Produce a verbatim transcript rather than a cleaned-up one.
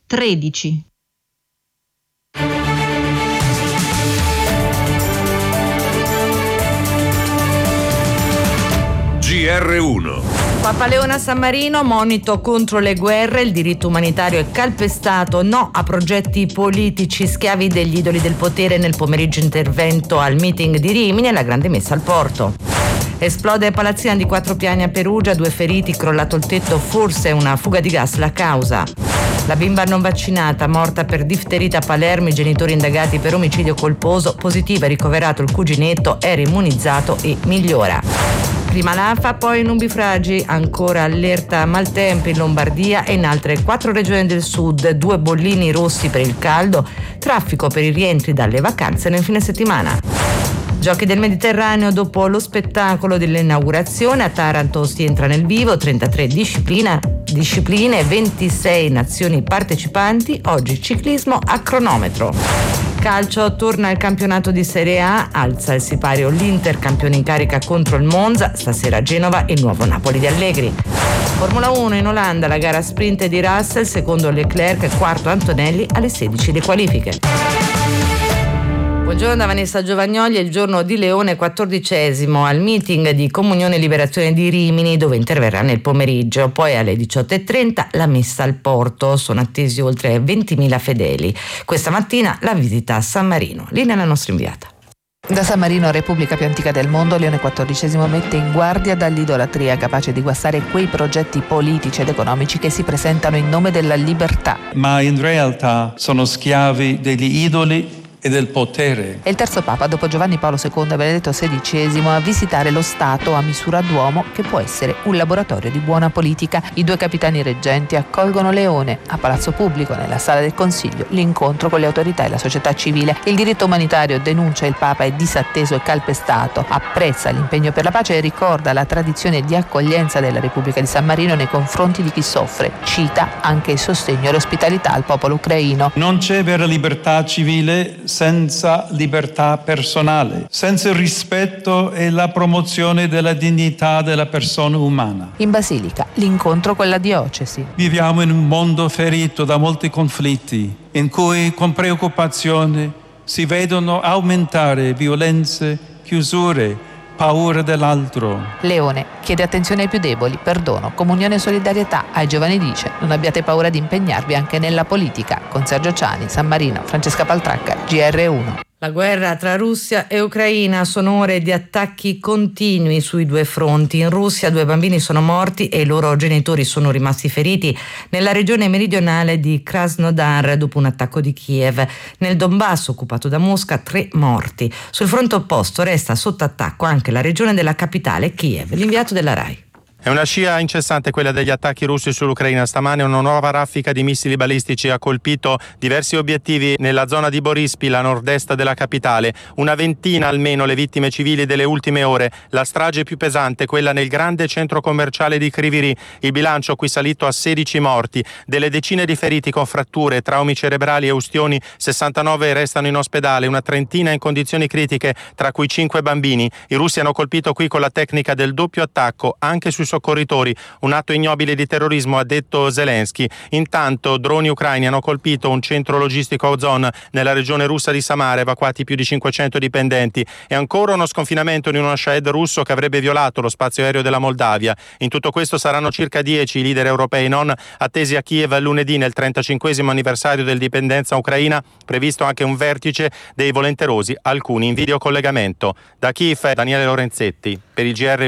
tredici. G R uno. Papa Leone a San Marino, monito contro le guerre, il diritto umanitario è calpestato, no a progetti politici, schiavi degli idoli del potere. Nel pomeriggio intervento al meeting di Rimini e la grande messa al porto. Esplode palazzina di quattro piani a Perugia, due feriti, crollato il tetto, forse una fuga di gas la causa. La bimba non vaccinata, morta per difterite a Palermo, i genitori indagati per omicidio colposo, positivo è ricoverato il cuginetto, era immunizzato e migliora. Prima l'A F A, poi nubifragi, ancora allerta maltempo in Lombardia e in altre quattro regioni del sud, due bollini rossi per il caldo, traffico per i rientri dalle vacanze nel fine settimana. Giochi del Mediterraneo, dopo lo spettacolo dell'inaugurazione a Taranto si entra nel vivo, trentatré disciplina, discipline, ventisei nazioni partecipanti, oggi ciclismo a cronometro. Calcio, torna il campionato di Serie A, alza il sipario l'Inter, campione in carica contro il Monza, stasera Genova e il nuovo Napoli di Allegri. Formula uno in Olanda, la gara sprint di Russell, secondo Leclerc, quarto Antonelli, alle sedici le qualifiche. Buongiorno da Vanessa Giovagnoli, è il giorno di Leone quattordicesimo al meeting di Comunione e Liberazione di Rimini, dove interverrà nel pomeriggio. Poi alle diciotto e trenta la messa al porto, sono attesi oltre ventimila fedeli. Questa mattina la visita a San Marino. Linea la nostra inviata. Da San Marino, repubblica più antica del mondo, Leone quattordicesimo mette in guardia dall'idolatria capace di guastare quei progetti politici ed economici che si presentano in nome della libertà. Ma in realtà sono schiavi degli idoli e del potere. È il terzo Papa dopo Giovanni Paolo secondo e Benedetto sedicesimo a visitare lo Stato a misura d'uomo, che può essere un laboratorio di buona politica. I due capitani reggenti accolgono Leone a Palazzo Pubblico, nella sala del Consiglio, l'incontro con le autorità e la società civile. Il diritto umanitario denuncia il Papa è disatteso e calpestato, apprezza l'impegno per la pace e ricorda la tradizione di accoglienza della Repubblica di San Marino nei confronti di chi soffre. Cita anche il sostegno e l'ospitalità al popolo ucraino. Non c'è vera libertà civile senza libertà personale, senza il rispetto e la promozione della dignità della persona umana. In Basilica, l'incontro con la diocesi. Viviamo in un mondo ferito da molti conflitti, in cui con preoccupazione si vedono aumentare violenze, chiusure, paura dell'altro. Leone chiede attenzione ai più deboli, perdono, comunione e solidarietà. Ai giovani dice: non abbiate paura di impegnarvi anche nella politica. Con Sergio Ciani, San Marino, Francesca Paltracca, G R uno. La guerra tra Russia e Ucraina, sono ore di attacchi continui sui due fronti. In Russia due bambini sono morti e i loro genitori sono rimasti feriti nella regione meridionale di Krasnodar dopo un attacco di Kiev. Nel Donbass, occupato da Mosca, tre morti. Sul fronte opposto resta sotto attacco anche la regione della capitale, Kiev. L'inviato della RAI. È una scia incessante quella degli attacchi russi sull'Ucraina. Stamane una nuova raffica di missili balistici ha colpito diversi obiettivi nella zona di Borispil, a nord-est della capitale. Una ventina almeno le vittime civili delle ultime ore. La strage più pesante, quella nel grande centro commerciale di Kryvyi Rih. Il bilancio qui salito a sedici morti. Delle decine di feriti con fratture, traumi cerebrali e ustioni, sessantanove restano in ospedale, una trentina in condizioni critiche, tra cui cinque bambini. I russi hanno colpito qui con la tecnica del doppio attacco, anche sui soccorritori, un atto ignobile di terrorismo, ha detto Zelensky. Intanto droni ucraini hanno colpito un centro logistico a Ozon nella regione russa di Samara, evacuati più di cinquecento dipendenti, e ancora uno sconfinamento in uno Shahed russo che avrebbe violato lo spazio aereo della Moldavia. In tutto questo saranno circa dieci i leader europei non attesi a Kiev lunedì, nel trentacinquesimo anniversario dell'indipendenza ucraina, previsto anche un vertice dei volenterosi, alcuni in videocollegamento. Da Kiev, Daniele Lorenzetti per il G R